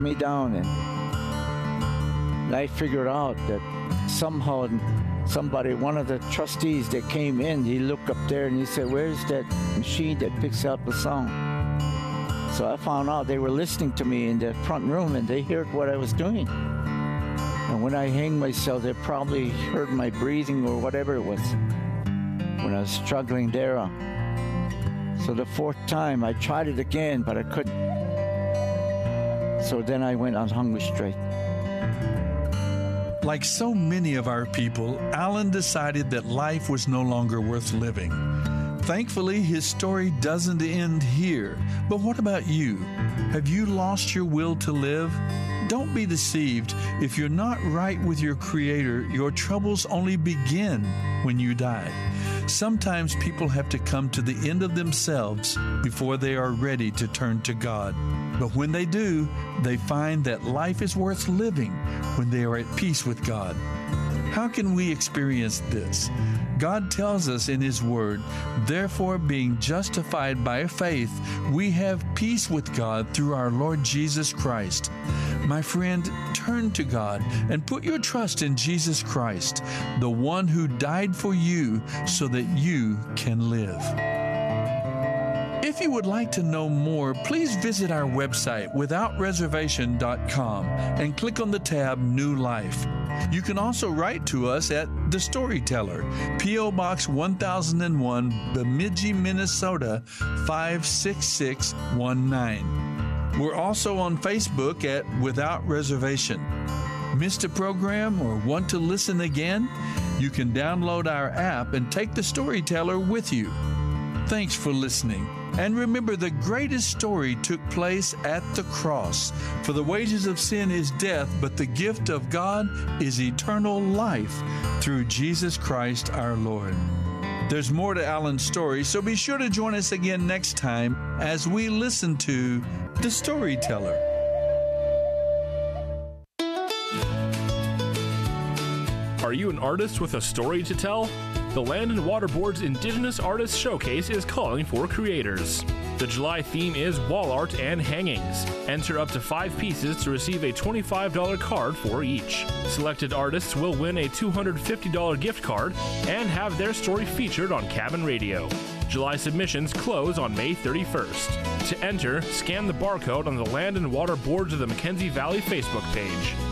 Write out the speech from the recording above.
me down, and I figured out that somehow one of the trustees that came in, he looked up there and he said, "Where's that machine that picks up the song?" So I found out they were listening to me in the front room, and they heard what I was doing. And when I hanged myself, they probably heard my breathing or whatever it was when I was struggling there. So the fourth time, I tried it again, but I couldn't. So then I went on hunger strike. Like so many of our people, Alan decided that life was no longer worth living. Thankfully, his story doesn't end here. But what about you? Have you lost your will to live? Don't be deceived. If you're not right with your Creator, your troubles only begin when you die. Sometimes people have to come to the end of themselves before they are ready to turn to God. But when they do, they find that life is worth living when they are at peace with God. How can we experience this? God tells us in His Word, "Therefore, being justified by faith, we have peace with God through our Lord Jesus Christ." My friend, turn to God and put your trust in Jesus Christ, the one who died for you so that you can live. If you would like to know more, please visit our website, withoutreservation.com, and click on the tab New Life. You can also write to us at The Storyteller, P.O. Box 1001, Bemidji, Minnesota 56619. We're also on Facebook at Without Reservation. Missed a program or want to listen again? You can download our app and take The Storyteller with you. Thanks for listening. And remember, the greatest story took place at the cross. For the wages of sin is death, but the gift of God is eternal life through Jesus Christ our Lord. There's more to Alan's story, so be sure to join us again next time as we listen to The Storyteller. Are you an artist with a story to tell? The Land and Water Board's Indigenous Artists Showcase is calling for creators. The July theme is wall art and hangings. Enter up to 5 pieces to receive a $25 card for each. Selected artists will win a $250 gift card and have their story featured on Cabin Radio. July submissions close on May 31st. To enter, scan the barcode on the Land and Water Boards of the Mackenzie Valley Facebook page.